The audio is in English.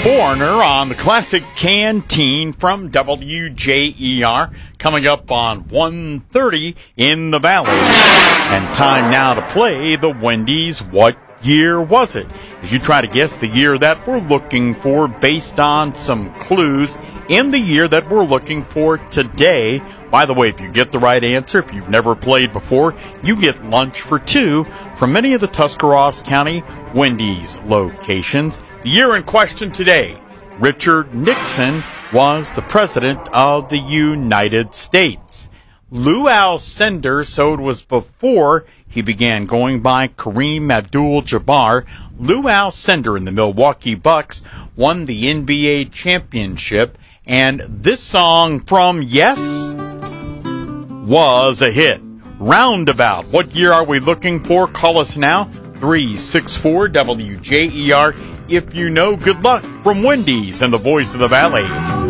Foreigner on the Classic Canteen from WJER, coming up on 1:30 in the Valley. And time now to play the Wendy's What Year Was It? As you try to guess the year that we're looking for based on some clues in the year that we're looking for today. By the way, if you get the right answer, if you've never played before, you get lunch for two from many of the Tuscarawas County Wendy's locations. The year in question today, Richard Nixon was the President of the United States. Lou Alcindor, so it was before he began going by Kareem Abdul-Jabbar. Lou Alcindor and the Milwaukee Bucks won the NBA championship, and this song from Yes was a hit. Roundabout, what year are we looking for? Call us now, 364-WJER. If you know, good luck from Wendy's and the Voice of the Valley.